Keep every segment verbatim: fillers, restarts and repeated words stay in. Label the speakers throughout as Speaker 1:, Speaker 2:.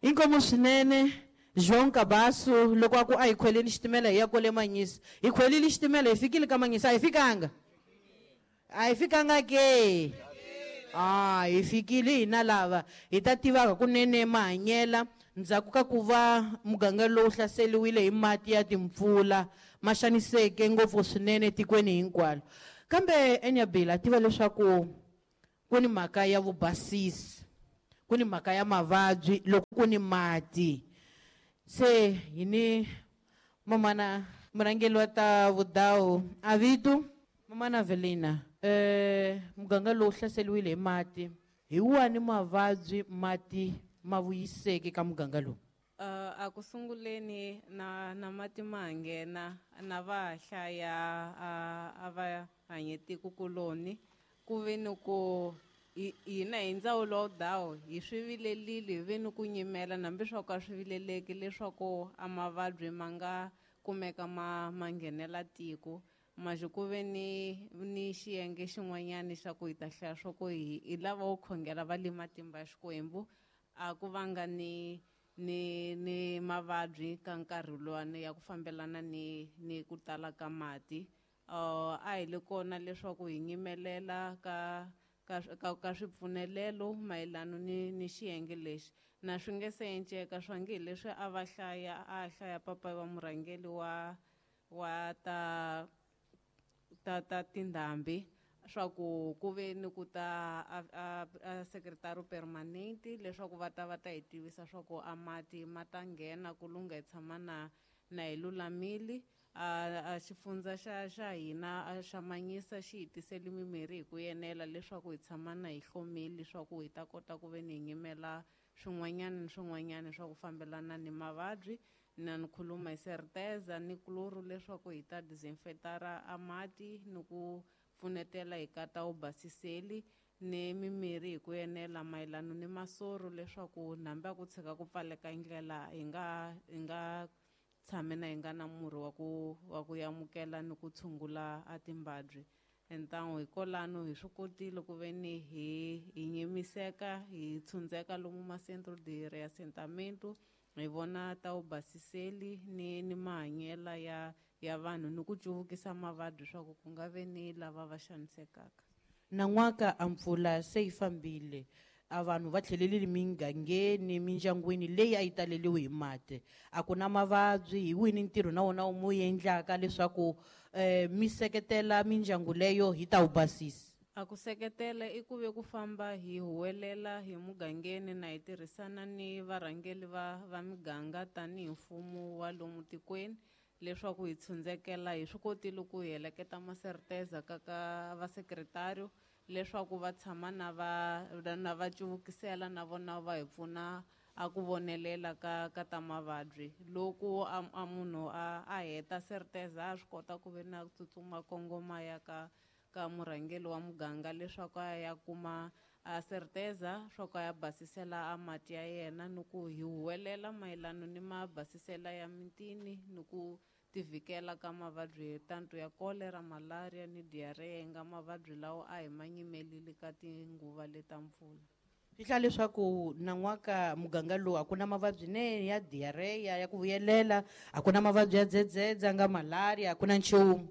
Speaker 1: Inkomo swinene João Cabasso loko aku a hi khweleni xitimela hi ya kole Manyisa. Hi khwelile xitimela hi fikile ka Manyisa, a hi fikanga. A hi fikanga ke. Ah, hi fikile hina lava hi ta tivaka kunene mahanyela ndzhaku ka ku va muganga lowu hlaseriwile hi mati ya timpfula ma xaniseke ngopfu swinene tikweni hinkwaro. Kambe Enyabela tiva leswaku ku ni mhaka ya vubasisi, ku ni mhaka ya mavabyi loko ku ni mati. Se hi ni mamana murhangeri wa ta Vudau Avitu, mamana Velina, eh muganga lowu hlaseriwile hi mati hi wani mavabyi mati ma vuyiseke ka muganga lowu?
Speaker 2: Uh, a ku sunguleni na na mati ma nghena na va hlaya a va hanye tiko kuloni ku ve ni ku hina hi ndzawulo Vudau hi swi vilelile hi ve ni ku nyimela nambi swa ku a swi vileleki leswaku a mavabyi ma nga kumeka ma ma nghenela tiko. Maje ku ve ni ni xiyenge xin'wanyana xa ku hi ta hlaya swa ku hi hi lava wo khongela va le matimba ya Xikwembu a ku vanga ni ni ni mavabyi ka nkarhi lowani ya ku fambelana ni ni ku tala ka mati. Uh, a hi le kona leswaku hi nyimelela ka ka ka, ka swipfunelelo mayelana ni ni xiyenge lexi na swi nge se enceka swa nge leswi a va hlaya a hlaya papa wa murhangeri wa wa ta ta ta tindhambi swa ku ku ve ni ku ta a, a, a secretary permanent leswaku va ta va ta hi tivisa swa ku a mati ma ta nghena ku lunga hi tshama na na hi lulamile. A xifundza xa xa hina xa Manyisa xi hi tiseli mimirhi hi ku yenela leswaku hi tshama na hi hlomile leswaku hi ta kota ku ve ni hi nyimela swin'wanyana ni swin'wanyana swa ku fambelana ni mavabyi. Na ni khuluma hi Serteza ni kloro leswaku hi ta disinfectara a mati ni ku pfunetela hi kata wu basiseli ni mimirhi hi ku yenela mayelana ni masoro leswaku nambi a ku tshika ku pfaleka ndlela hi nga hi nga tshame na hi nga na murhi wa ku wa ku yamukela ni ku tshungula a timbabyi. Entango hi kolano hi swi kotile ku ve ni hi hi nyimiseka hi tshundzeka lomu masentro de reassentamento hi vona ta wu basiseli ni ni mahanyela ya ya vanhu ni ku cuvukisa mavabyi swa ku ku nga ve ni lava va xanisekaka.
Speaker 1: Nan'waka a mpfula se yi fambile a vanhu va tlhelelile mingangeni mindyangwini leyi a yi taleliwe hi mati. A ku na mavabyi hi wini ntirho na wona wu mu endlaka leswaku eh mi seketela mindyangu leyo hi ta wu basisa?
Speaker 2: A ku seketela i ku ve ku famba hi huwelela hi mugangeni na hi tirhisana ni varhangeri va va miganga tanihi mfumo wa lomu tikweni leswaku hi tshundzekela hi swi kotile ku hi heleketa maserteza ka ka va sekretari leswaku va tshama na va na va cuvukisela na vona va hi pfuna a ku vonelela ka ka ta mavabyi. Loko a, a munhu a, a heta Serteza a swi kota ku ve na tsutsuma kongoma ya ka ka murhangeri wa muganga leswaku a ya kuma a Serteza swa ku ya basisela a mati ya yena ni ku hi huwelela mayelana ni mabasisela ya mitini ni ku tivikela ka mavabyi tanto ya kolera, malaria ni diarrhea nga mavabyi lawa a hi manyimelile ka tinguva leta mpfula.
Speaker 1: Swi hlaya leswaku nan'waka muganga lowu a ku na mavabyi ne ya diarrhea ya ku vuyelela, a ku na mavabyi ya dzedzedze nga malaria, a ku na nchumu?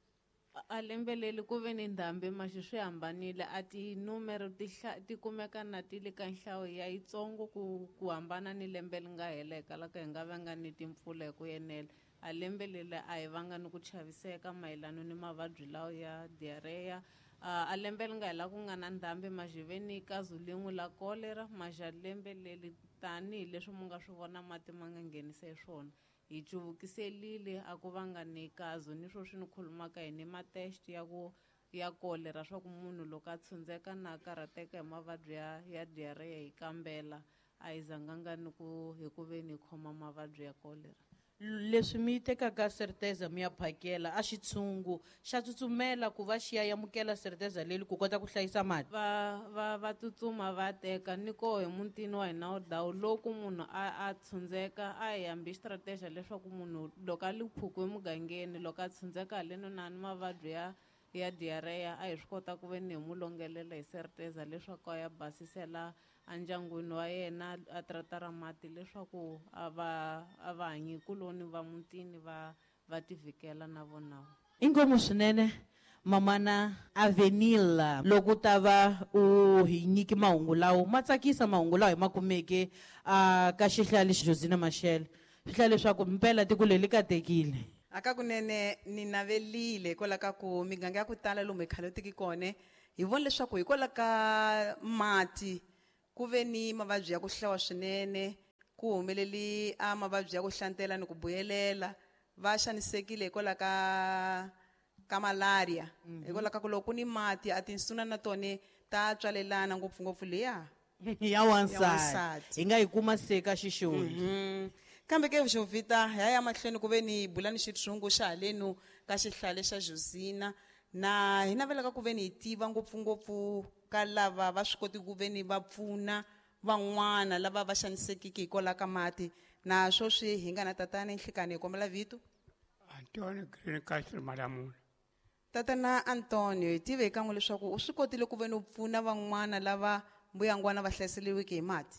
Speaker 2: A lembe leli ku ve ni ndhambi maxi swi hambanile a tinumero ti ti kumeka na ti le ka nhlayo ya yitsongo ku ku hambana ni lembe li nga heleka loko hi nga vanga ni timpfula hi ku yenela. A lembe leli a hi vanga ni ku chaviseka mayelana ni mavabyi lawa ya diarrhea. A lembe li nga hela ku nga na ndhambi maxi ve ni kazu lin'we la kolera maxa lembe leli tanihi leswi mu nga swi vona mati ma nga nghenise swona hi cuvukiselile a ku vanga ni kazo ni swo swi ni khulumaka hi ni matest ya ku ya kolera swa ku munhu loko a tshundzeka na karhateka hi mavabyi ya ya diarrhea hi kambela a hi zanganga ni ku hi ku ve ni khoma mavabyi ya kolera.
Speaker 1: Leswi mi tekaka Serteza mi ya phakela a xitshungu xa tsutsumela ku va xi ya yamukela Serteza leli ku kota ku hlayisa mati?
Speaker 2: Va va va tsutsuma va teka ni ko hi mutini wa hina Vudau loko munhu a a tshundzeka a hi hambi strategy leswaku munhu loko a li phuku emugangeni loko a tshundzeka haleno na ni mavabyi ya ya diarrhea a hi swi kota ku ve ni hi mu longelela hi Serteza leswaku a ya basisela andyangwini wa yena a tratara mati leswaku a va a va hanyikuloni va mutini va va tivhikela na vonawo.
Speaker 1: Inkomu swinene mamana Avenila, loko ta va u hi nyiki mahungu lawo ma tsakisa mahungu lawo hi makumeke a ka xihlali Josina Mashele swi hlaya leswaku mpela tiko leri katekile.
Speaker 3: Aka kunene ni navelile kola ka ku miganga ya ku tala lomu hi khale tiki kone hi vona leswaku hi kola ka mati ku ve ni mavabyi ya ku hlawa swinene ku humeleli a mavabyi ya ku hlantela ni ku buyelela va xanisekile kola ka ka malaria hikola ka ku loko ku ni mati a tinsuna na tone ta tswalelana ngopfungopfu leya
Speaker 1: ya wansati hi nga yi kuma seka xixoni.
Speaker 3: Kambe ke Jovita hi ya mahlweni ku ve ni bula ni xitshungu xa halenu ka xihlale xa Josina na hi navelaka ku ve ni hi tiva ngopfungopfu ka lava va swi koti ku ve ni va pfuna van'wana lava va xanisekiki hikola ka mati na swo swi hi nga na tatana enhlikani hi kombela vito.
Speaker 4: Antonio Green Castro Malamula.
Speaker 3: Tatana Antonio hi tive ka n'we leswaku u swi kotile ku ve ni u pfuna van'wana lava mbuyangwana va hlaseriweke hi mati.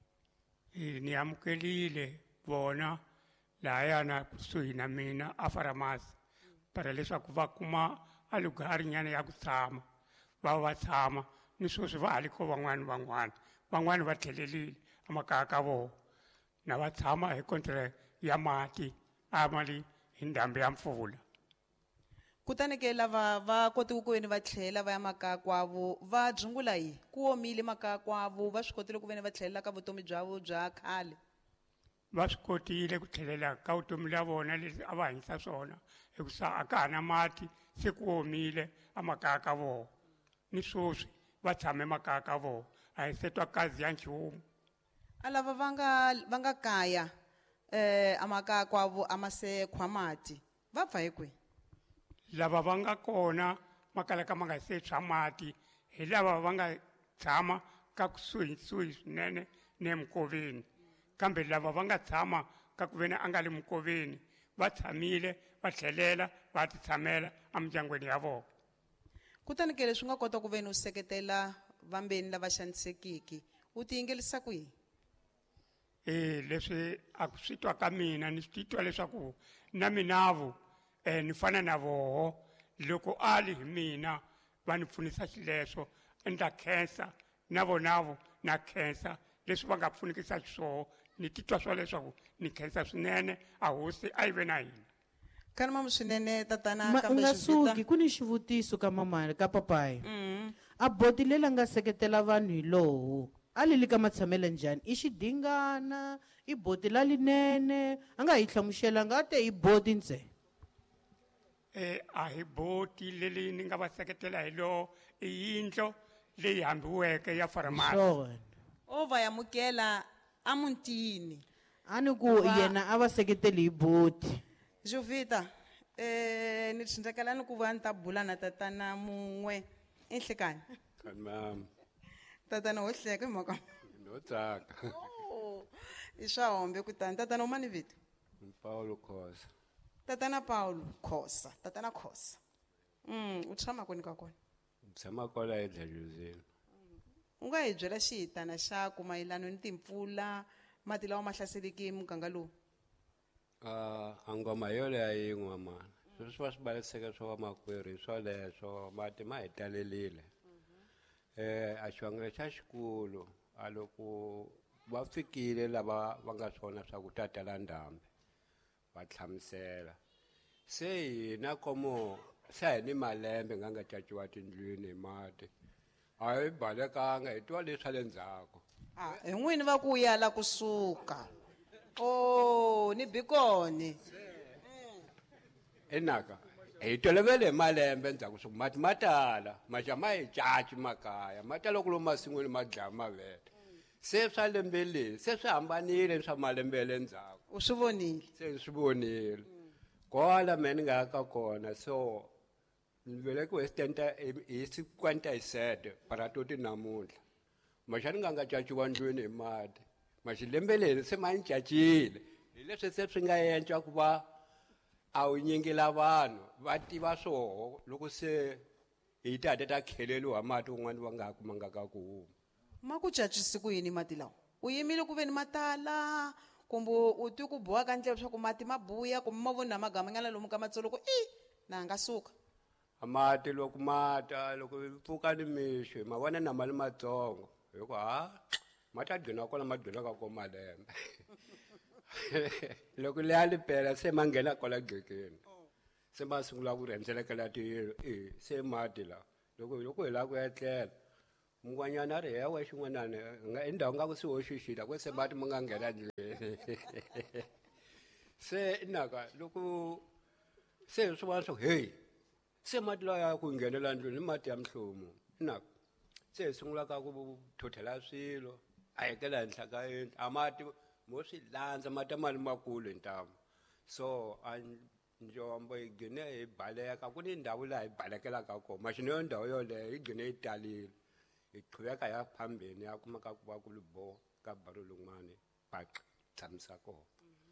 Speaker 4: Ni amukelile vona lahayana kusuhi na mina a Faramasi para leswaku va kuma alugari nyana ya ku tshama va va tshama ni sweswi va haliko van'wana van'wana van'wana va tlhelelile emakaya ka vona na va tshama hi kontre ya mati a mali hi ndhambi ya mpfula.
Speaker 3: Kutani ke lava va kotile ku ve ni va tlhela va ya makaya kwavo va dzungula yi ku omile makaya kwavo va swi kotile ku ve ni va tlhelela ka vutomi bya vo bya khale.
Speaker 4: Va swi kotile ku tlhelela ka vutomi bya vona leswi a va hanyisa swona hikusa a ka ha na mati se ku omile emakaya ka vona ni swoswi va tshame makaya ka vona a hi se twa kazi ya nchumu.
Speaker 3: A lava va nga va nga kaya eh amakaya kwavo a ma se khwa mati va pfa hi kwihi?
Speaker 4: Lava va nga kona makala ka ma nga se tshwa mati hi lava va nga tshama ka kusuhisuhi swinene ni eminkoveni kambe lava va nga tshama ka ku ve ni a nga le minkoveni va tshamile va tlhelela va ti tshamela emindyangwini ya vona.
Speaker 3: Kutani ke leswi nga kota ku ve ni u seketela vambeni lava xanisekiki u tiyingelisa kwihi?
Speaker 4: Eh leswi a ku swi twa ka mina ni swi titwa leswaku na minavu eh ni fana na voho loko ali hi mina va ni pfunisa xileswo endla khensa na vonavo na khensa leswi va nga pfunikisa xiswona ni titwa swo leswaku ni khensa swinene a hosi a yi ve na hina.
Speaker 3: Kana mamu swinene tatana
Speaker 1: Ma,
Speaker 3: kambe
Speaker 1: u nga
Speaker 3: Jovita.
Speaker 1: suki ku ni xivutiso ka mama ka papayi.
Speaker 3: Mhm.
Speaker 1: A boti leri nga seketela vanhu hi lowo a li ka matshamelo njhani i xidingana i boti la linene a nga hi hlamuxelanga a te hi boti ntsena.
Speaker 4: Eh a hi boti leli ni nga va seketela hi lo i yindlo leyi hambiweke ya Faramasi.
Speaker 1: Swona.
Speaker 3: O va yamukela a mutini.
Speaker 1: A ni ku yena a va seketeli hi boti.
Speaker 3: Jovita eh ni tshindakela ni ku va ni ta bula na tatana mun'we enhlekani.
Speaker 5: Kanmam,
Speaker 3: Tatana wo hleka hi mhaka.
Speaker 5: no tsaka.
Speaker 3: Oh, i swa hombe kutani tatana u mani vito?
Speaker 5: Paulo Khosa.
Speaker 3: Tatana Paulo Khosa, tatana Khosa. Mm, u tshama kwini ka kona?
Speaker 5: Tshama kwala eDlajuzini.
Speaker 3: U nga hi byela xitana xa ku mayelana ni timpfula mati lawa ma hlaseleke muganga lowu?
Speaker 5: Ah, angoma yole ayin'we mani. Sweswi swi va swi baliseke swo va makwerhu hi swoleswo mati ma hi talelile. Eh a xivangelo xa xikulu a loko va fikile lava va nga swona swa ku tatela ndhambi va tlhamusela se hina komo se hi ni malembe nga nga caciwa tindlwini hi mati a hi balekanga hi twa leswa le ndzhaku.
Speaker 3: Ah, hi n'wini va ku ya la kusuka. Oh, ni bikone.
Speaker 5: Enaka hi tolovele hi malembe ndzhaku swa ku mati ma tala maxa ma hi caci makaya ma tala ku lomu masin'wini ma dlaya mavele se swa lembe leyi se swi hambanile swa malembe ya le ndzhaku
Speaker 3: U swi vonile.
Speaker 5: se ni swi vonile kwala me ni nga ya ka kona so ni velekiwe hi hi cinquanta hi sete para toti namuntlha maxa ni nga nga caciwa ndlwini hi mati maxi lembe leri se ma ni cacile hi leswi se swi nga endla ku va a wu nyingela vanhu va tiva swoho loko se hi ta ta kheleliwa mati un'wana va nga kumangaka ku huma.
Speaker 3: ma ku cacisi ku yini mati lawa u yimile ku veni matala kumbe u twi ku boha ka ndlela leswaku mati ma buya kumbe ma voni na magamanyana lomu ka matsolo ku i na nga suka
Speaker 5: amati loko mata loko pfuka ni mixo ma vona na mali matsongo hikuva ha ma ta dlina kona ma dlunaka ko malembe loko leya lipela se ma nghena kwala gekeni se ma sungula ku rhendzelekela tiyilo e se mati la loko loko hi lava ku etlela mun'wanyana a ri heya we xin'wanani nga i ndhawu nga ku siwo xixila ku se mati ma nga nghena ndleni se inaka loko se swi vona swa ku heyi se mati lawa ya ku nghenela ndlwini i mati ya mihlomu inaka se hi sungulaka ku thothela swilo a hekela henhla ka yindlu a mati mo swi landza mati mali makulu hi ntamu so a njombo hi gine hi baleka ku ni ndhawu laha hi balekelaka kona maxino yo ndhawu yoleyo hi gine yi talile hi qhuveka ya phambeni ya kumaka ku va ku liboha ka baro lung'wani paqi tshamisa kona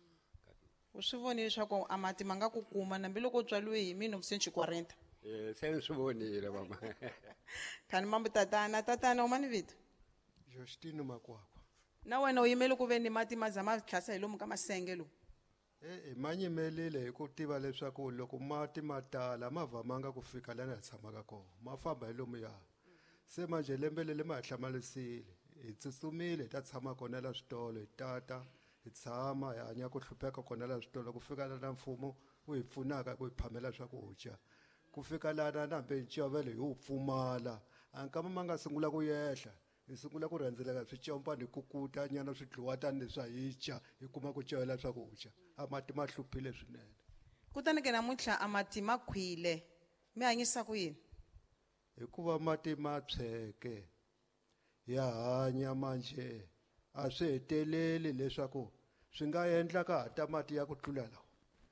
Speaker 3: u swi vonile leswaku a mati ma nga ku kuma nambiloko u tswaliwe hi mino vusenchi quarenta
Speaker 5: um se ni swi vonile mama
Speaker 3: khani mambo tatana tatana uma ni vito
Speaker 6: Justino Makwakwa.
Speaker 3: na wena u yimele ku veni mati ma za ma tlhasa hi lomu ka masenge lowu
Speaker 6: E ma nyimelile hi ku tiva leswaku loko mati ma tala ma vhamanga ku fika lana hi tshamaka kona ma famba hi lomuya se manje lembe leli ma hi hlamalesile hi tsutsumile hi ta tshama kona la switolo hi tata hi tshama hi hanya ku hlupheka kona la switolo ku fika lana mfumo wu hi pfunaka ku hi phamela swakudya ku fika lana nambe ncovelo hi wu pfumala a nkama ma nga sungula ku yehla hi sungula ku rhendzeleka swicompa ni kukuta nyana swidluwatani leswi hi dya hi kuma ku cela swakudya a mati ma hluphile swinene
Speaker 3: kutani ke namuntlha a mati ma khwile mi hanyisa ku yini
Speaker 6: hikuva mati ma tshweke ya hanya manje a swi heteleli leswaku swi nga endlaka hata mati ya ku tlula lawa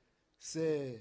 Speaker 6: se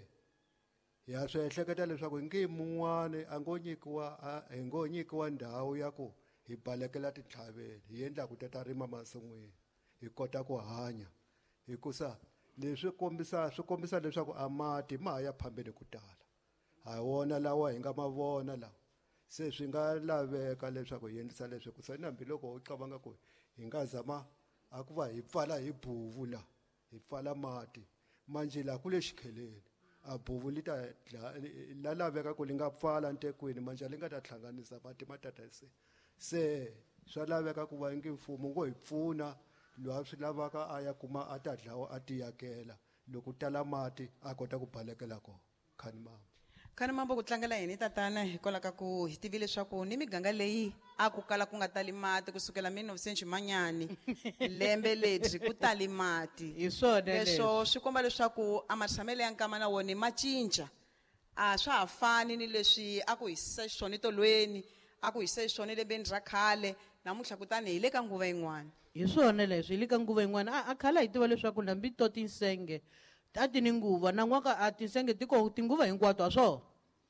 Speaker 6: ya swi ehleketa leswaku hi ngi mun'wani a ngo nyikiwa hi ngo nyikiwa ndhawu ya ku hi balekela titlhaveni hi endla ku tata rima masin'wini hi kota ku hanya hikusa leswi kombisa swi kombisa leswaku a mati ma ha ya phambeni ku tala ha wona lawa hi nga ma vona lawa se swi nga laveka leswaku hi endlisa leswi ku sa nambiloko u qabanga ku hi nga zama a ku va hi pfala hi bhuvu la hi pfala mati manje la kule xikheleni a bhuvu li ta la laveka ku li nga pfala ntekwini manje li nga ta hlanganisa mati matatase se swa laveka ku va ngi mfumo ngo hi pfuna loyi swi lavaka a ya kuma a ta dlawa a tiyakela loko tala mati a kota ku balekela kona khani mama
Speaker 3: khani mambo ku tlangela yini tatana hikwalaho ka ku hi tivile leswaku ni miganga leyi a ku kala ku nga tali mati kusukela mino vusenchi manyani lembe lebyi ku tali mati
Speaker 1: hi swona
Speaker 3: leswo swi komba leswaku a matshamelo ya nkama na wona ma cinca a swa ha fani ni leswi a ku hisisa xiswona etolweni a ku hisisa xiswona lembeni ra khale namuntlha kutani hi le ka nguva yin'wana
Speaker 1: hi swona leswi hi le ka nguva yin'wana a a khale hi tiva leswaku nambi to tinsenge a ti ni nguva nan'waka a tinsenge ti koho tinguva hinkwato a swona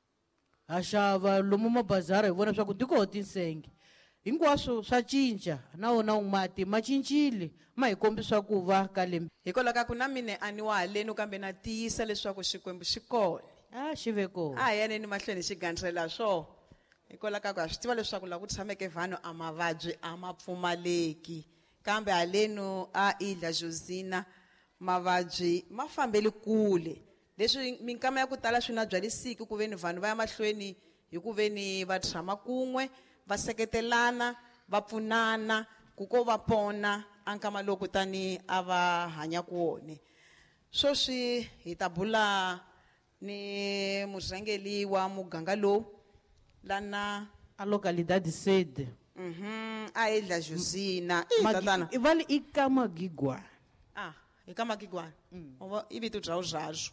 Speaker 1: ha xava lomu mabazari hi vona swa ku ti koho tinsenge hinkwaswo swa cinca na wona mati ma cincile ma hi kombisa ku va ka lembe
Speaker 3: hikwalaho ka ku na mine a ni wa haleni kambe na tiyisa leswaku xikwembu xi kona
Speaker 1: a xi ve kona
Speaker 3: a hi yaneni mahlweni xi gandzela swona hikwalaho ka ku ha swi tiva leswaku laha ku tshameke vanhu a mavabyi a ma pfumaleki kambe haleno a Idla Josina mavabyi ma fambeli kule leswi minkama ya ku tala swi na byalisiki ku veni vanhu va ya mahlweni hi ku veni va tshama kun'we va seketelana va pfunana ku ko va pona a nkama lowu kutani a va hanya ku wone swoswi hi ta bula ni murhangeli wa muganga lowu lana
Speaker 1: a localidade sede
Speaker 3: mhm a Idla Josina tatana
Speaker 1: i vale i ka Magigwa
Speaker 3: ah hi ka Magigwana ova i vito bya uzazwo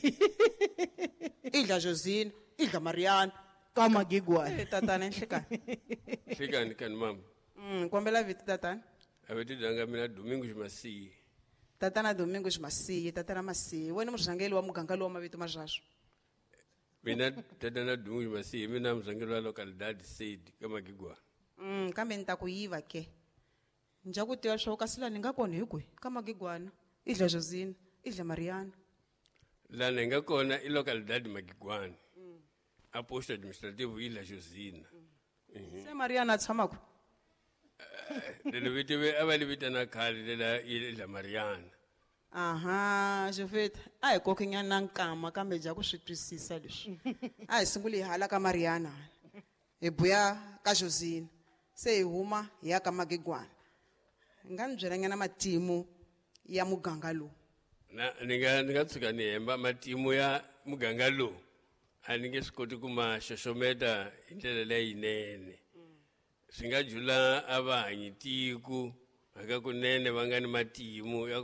Speaker 3: Idla Josina Idla Mariana
Speaker 1: ka Magigwa
Speaker 3: eh tatana enhlekani
Speaker 7: Fikani kan mama.
Speaker 3: mm kombela vito tatana
Speaker 7: Aveti danga mina Domingo Masiye.
Speaker 3: tatana Domingo Masiye tatana Masiye wena murhangeli wa muganga lowu mavito mazazwo
Speaker 7: Mina tatana Domingo Masiye mina mzangelo wa localidade said kama Gigwa.
Speaker 3: mm kambe nita ku yiva ke nja ku tiva swo kasila ni nga kona hi kwe ka Magigwana Idla Josina Idla Mariana
Speaker 7: La nenga kona i localidade Magigwana. A posto administrativo Idla Josina.
Speaker 3: se Mariana tshama ku
Speaker 7: lelo vito ve a va le vitana khale lela ila Mariana.
Speaker 3: aha Jofeta a hi kokinyana nkama kambe ja ku swi twisisa leswi a hi sunguli hi hala ka Mariana hi buya ka Josina se hi huma hi ya ka Magegwana hi nga ni byelanyana matimu ya muganga lowu
Speaker 7: Na ni nga ni nga tshuka ni hemba matimu ya muganga lowu a ni nge swi koti ku ma xoxometa hi ndlela leyinene. Swi nga jula a va hanyi tiko haka kunene va nga ni matimu ya